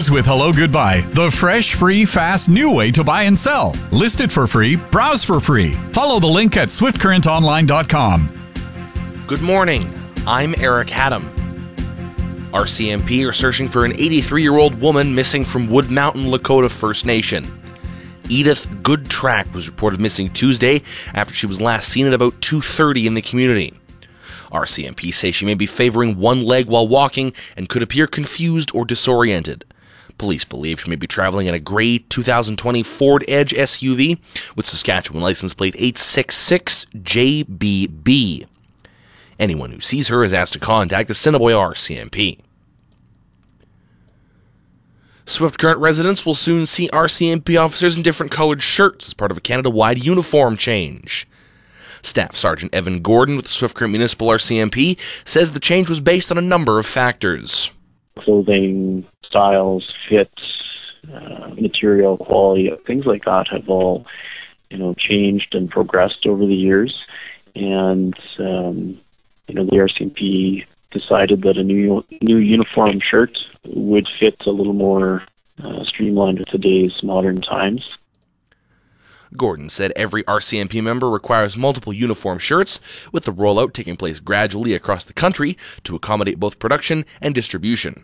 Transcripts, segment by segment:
Powers with Hello Goodbye, the fresh, free, fast, new way to buy and sell. List it for free, browse for free. Follow the link at swiftcurrentonline.com. Good morning. I'm Eric Haddam. RCMP are searching for an 83-year-old woman missing from Wood Mountain, Lakota First Nation. Edith Goodtrack was reported missing Tuesday after she was last seen at about 2:30 in the community. RCMP say she may be favoring one leg while walking and could appear confused or disoriented. Police believe she may be traveling in a gray 2020 Ford Edge SUV with Saskatchewan license plate 866JBB. Anyone who sees her is asked to contact the Assiniboia RCMP. Swift Current residents will soon see RCMP officers in different colored shirts as part of a Canada-wide uniform change. Staff Sergeant Evan Gordon with the Swift Current Municipal RCMP says the change was based on a number of factors. Clothing, styles, fits, material, quality, things like that have all, changed and progressed over the years. And, the RCMP decided that a new uniform shirt would fit a little more streamlined with today's modern times. Gordon said every RCMP member requires multiple uniform shirts, with the rollout taking place gradually across the country to accommodate both production and distribution.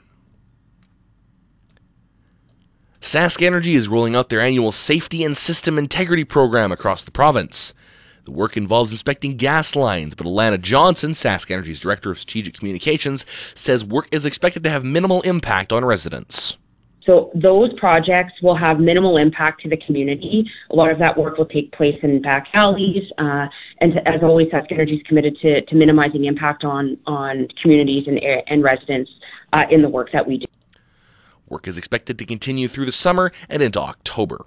Sask Energy is rolling out their annual Safety and System Integrity program across the province. The work involves inspecting gas lines, but Alana Johnson, Sask Energy's Director of Strategic Communications, says work is expected to have minimal impact on residents. So those projects will have minimal impact to the community. A lot of that work will take place in back alleys, and as always, Sask Energy is committed to minimizing impact on communities and residents in the work that we do. Work is expected to continue through the summer and into October.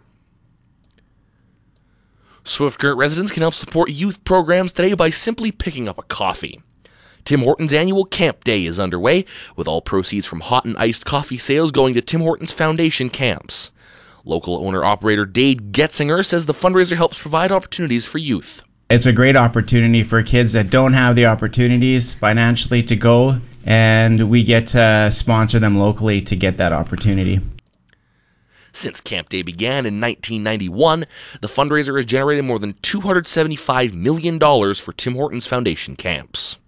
Swift Current residents can help support youth programs today by simply picking up a coffee. Tim Hortons annual Camp Day is underway, with all proceeds from hot and iced coffee sales going to Tim Hortons Foundation camps. Local owner-operator Dade Getzinger says the fundraiser helps provide opportunities for youth. It's a great opportunity for kids that don't have the opportunities financially to go, and we get to sponsor them locally to get that opportunity. Since Camp Day began in 1991, the fundraiser has generated more than $275 million for Tim Hortons Foundation camps.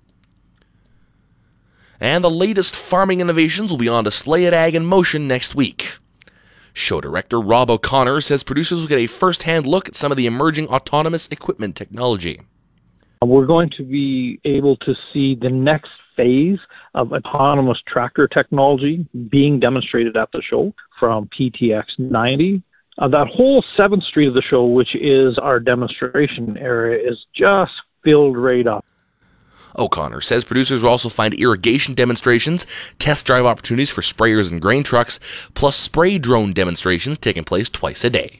And the latest farming innovations will be on display at Ag in Motion next week. Show director Rob O'Connor says producers will get a first-hand look at some of the emerging autonomous equipment technology. We're going to be able to see the next phase of autonomous tractor technology being demonstrated at the show from PTX 90. That whole 7th Street of the show, which is our demonstration area, is just filled right up. O'Connor says producers will also find irrigation demonstrations, test drive opportunities for sprayers and grain trucks, plus spray drone demonstrations taking place twice a day.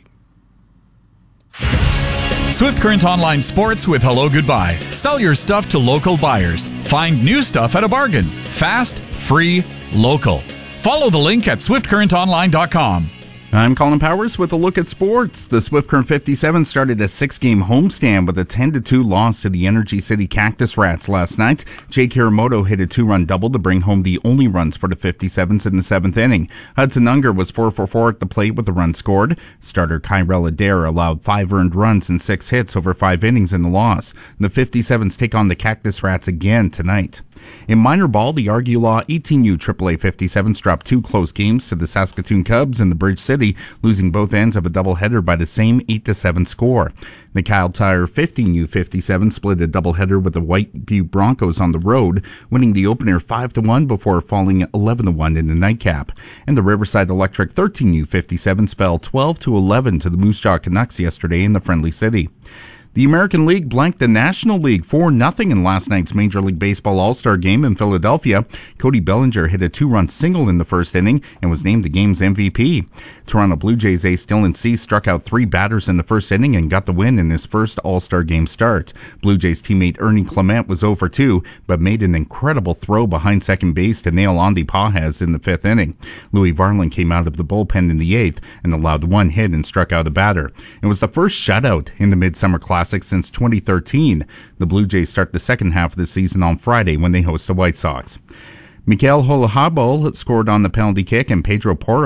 Swift Current Online Sports with Hello Goodbye. Sell your stuff to local buyers. Find new stuff at a bargain. Fast, free, local. Follow the link at swiftcurrentonline.com. I'm Colin Powers with a look at sports. The Swift Current 57 started a 6-game homestand with a 10-2 loss to the Energy City Cactus Rats last night. Jake Hiramoto hit a 2-run double to bring home the only runs for the 57s in the 7th inning. Hudson Unger was 4 for 4 at the plate with a run scored. Starter Kyrell Adair allowed 5 earned runs and 6 hits over 5 innings in the loss. The 57s take on the Cactus Rats again tonight. In minor ball, the Argulaw 18U AAA 57s dropped 2 close games to the Saskatoon Cubs in the Bridge City, losing both ends of a doubleheader by the same 8-7 score. The Kyle Tire 15U 57 split a doubleheader with the White Butte Broncos on the road, winning the opener 5-1 before falling 11-1 in the nightcap. And the Riverside Electric 13U 57 fell 12-11 to the Moose Jaw Canucks yesterday in the Friendly City. The American League blanked the National League 4-0 in last night's Major League Baseball All-Star Game in Philadelphia. Cody Bellinger hit a 2-run single in the first inning and was named the game's MVP. Toronto Blue Jays ace Dylan Cease struck out 3 batters in the first inning and got the win in his first All-Star Game start. Blue Jays teammate Ernie Clement was 0 for 2, but made an incredible throw behind second base to nail Andy Pages in the 5th inning. Louis Varland came out of the bullpen in the 8th and allowed 1 hit and struck out a batter. It was the first shutout in the Midsummer Classic since 2013. The Blue Jays start the second half of the season on Friday when they host the White Sox. Mikael Holahabol scored on the penalty kick, and Pedro Porro